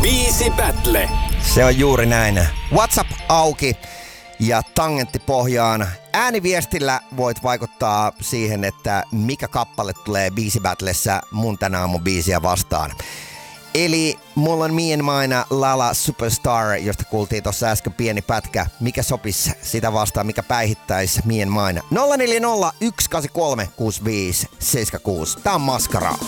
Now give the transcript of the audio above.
Biisi Battle. Se on juuri näin. WhatsApp auki ja tangentti pohjaan. Ääniviestillä voit vaikuttaa siihen, että mikä kappale tulee Biisi Battlessa mun tänä aamun biisiä vastaan. Eli mulla on Me and Mine Lala Superstar, josta kuultiin tuossa äsken pieni pätkä. Mikä sopisi sitä vastaan, mikä päihittäisi Me and Mine? 0401836576. Tää on Maskaraa.